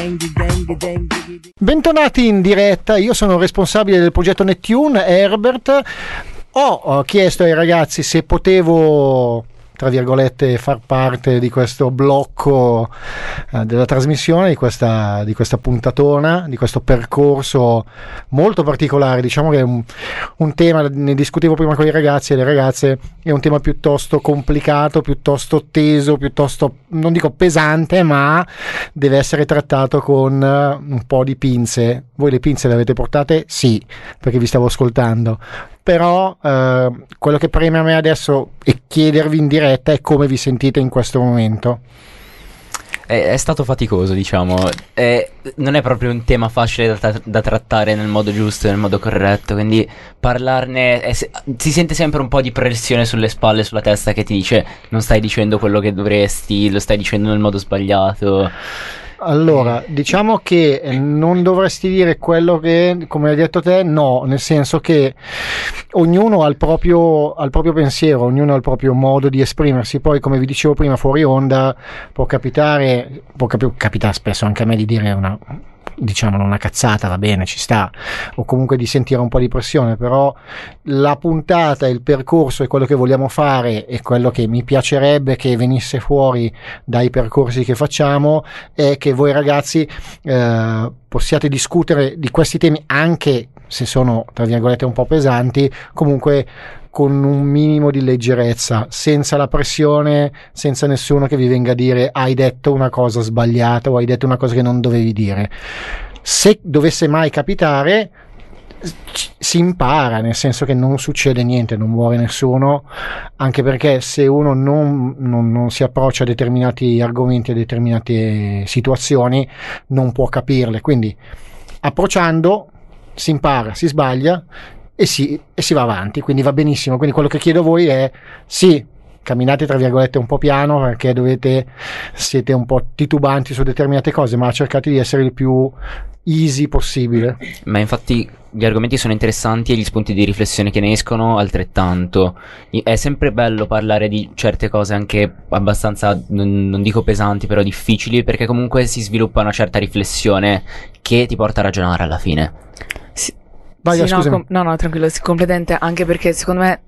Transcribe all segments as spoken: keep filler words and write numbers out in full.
Bentornati in diretta, io sono responsabile del progetto Neptune, Herbert. Ho, ho chiesto ai ragazzi se potevo, tra virgolette, far parte di questo blocco eh, della trasmissione, di questa, di questa puntatona, di questo percorso molto particolare. Diciamo che è un, un tema, ne discutevo prima con i ragazzi e le ragazze, è un tema piuttosto complicato, piuttosto teso, piuttosto, non dico pesante, ma deve essere trattato con uh, un po' di pinze. Voi le pinze le avete portate? Sì, perché vi stavo ascoltando. Però eh, quello che preme a me adesso è chiedervi in diretta è come vi sentite in questo momento. È, è stato faticoso, diciamo. È, non è proprio un tema facile da, da trattare nel modo giusto, nel modo corretto. Quindi parlarne è, si sente sempre un po' di pressione sulle spalle, sulla testa, che ti dice non stai dicendo quello che dovresti, lo stai dicendo nel modo sbagliato. Allora, diciamo che non dovresti dire quello che, come hai detto te, no, nel senso che ognuno ha il proprio, ha il proprio pensiero, ognuno ha il proprio modo di esprimersi. Poi, come vi dicevo prima, fuori onda può capitare, può cap- capitare spesso anche a me di dire una, diciamo, una cazzata, va bene, ci sta, o comunque di sentire un po' di pressione, però la puntata, il percorso e quello che vogliamo fare e quello che mi piacerebbe che venisse fuori dai percorsi che facciamo è che voi ragazzi eh, possiate discutere di questi temi, anche se sono, tra virgolette, un po' pesanti, comunque con un minimo di leggerezza, senza la pressione, senza nessuno che vi venga a dire hai detto una cosa sbagliata o hai detto una cosa che non dovevi dire. Se dovesse mai capitare, si impara, nel senso che non succede niente, non muore nessuno, anche perché se uno non, non, non si approccia a determinati argomenti, a determinate situazioni, non può capirle. Quindi approcciando si impara, si sbaglia e si, e si va avanti, quindi va benissimo. Quindi quello che chiedo a voi è sì, camminate tra virgolette un po' piano, perché dovete, siete un po' titubanti su determinate cose, ma cercate di essere il più easy possibile. Ma infatti gli argomenti sono interessanti e gli spunti di riflessione che ne escono altrettanto. È sempre bello parlare di certe cose anche abbastanza, non, non dico pesanti, però difficili, perché comunque si sviluppa una certa riflessione che ti porta a ragionare alla fine. Sì. Vai, sì, no, com- no, no, tranquillo, completamente, anche perché secondo me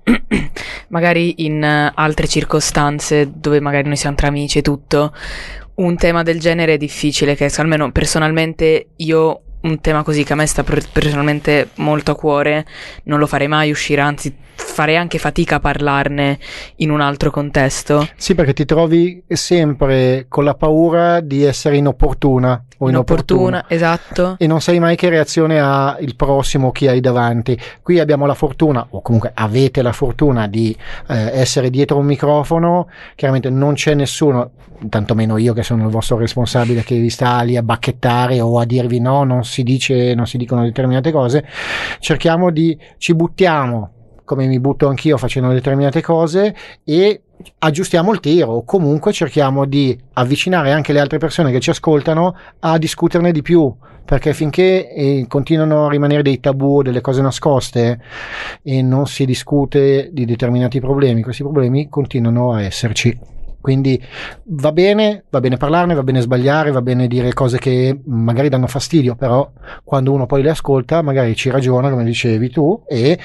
magari in uh, altre circostanze dove magari noi siamo tra amici e tutto, un tema del genere è difficile, che almeno personalmente io un tema così che a me sta per- personalmente molto a cuore non lo farei mai uscire, anzi farei anche fatica a parlarne in un altro contesto. Sì, perché ti trovi sempre con la paura di essere inopportuna o inopportuna, esatto, e non sai mai che reazione ha il prossimo, chi hai davanti. Qui abbiamo la fortuna, o comunque avete la fortuna di eh, essere dietro un microfono, chiaramente non c'è nessuno, tantomeno io che sono il vostro responsabile, che vi sta lì a bacchettare o a dirvi no, non si dice, non si dicono determinate cose. Cerchiamo di, ci buttiamo come mi butto anch'io facendo determinate cose e aggiustiamo il tiro, o comunque cerchiamo di avvicinare anche le altre persone che ci ascoltano a discuterne di più, perché finché eh, continuano a rimanere dei tabù, delle cose nascoste e non si discute di determinati problemi, questi problemi continuano a esserci. Quindi va bene, va bene parlarne, va bene sbagliare, va bene dire cose che magari danno fastidio, però quando uno poi le ascolta magari ci ragiona, come dicevi tu, e,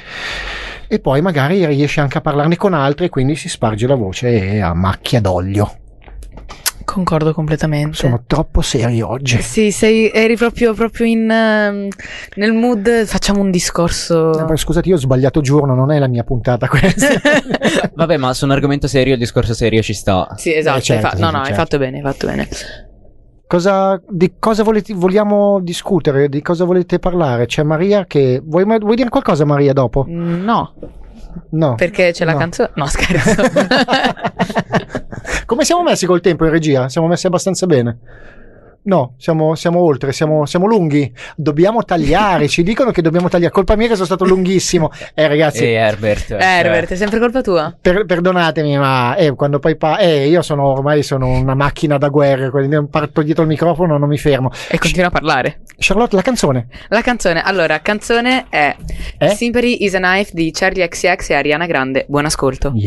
e poi magari riesce anche a parlarne con altri e quindi si sparge la voce a macchia d'olio. Concordo completamente. Sono troppo serio oggi. Sì, sei, eri proprio, proprio in uh, nel mood. Facciamo un discorso. No, scusate, io ho sbagliato giorno, non è la mia puntata questa. Vabbè, ma su un argomento serio il discorso serio ci sta. Sì, esatto. Eh, certo, hai fa- sì, no, sì, no, certo. hai fatto bene, hai fatto bene. Cosa, di cosa volete, vogliamo discutere? Di cosa volete parlare? C'è Maria che... Vuoi, vuoi dire qualcosa, Maria, dopo? No. No. Perché c'è no. la canzone? No, scherzo. Come siamo messi col tempo in regia? Siamo messi abbastanza bene? No, siamo, siamo oltre, siamo, siamo lunghi. Dobbiamo tagliare, ci dicono che dobbiamo tagliare. Colpa mia che sono stato lunghissimo. Eh ragazzi, Eh Herbert, eh, Herbert, è sempre colpa tua. per, perdonatemi, ma eh, quando poi pa- eh, io sono ormai sono una macchina da guerra, quindi parto dietro il microfono, non mi fermo. E continua a parlare. Charlotte, la canzone. La canzone, allora, canzone è Eh? Sympathy is a Knife di Charlie X C X e Ariana Grande. Buon ascolto. Yeah.